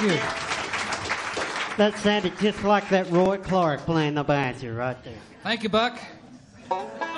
you. That sounded just like that Roy Clark playing the banjo right there. Thank you, Buck.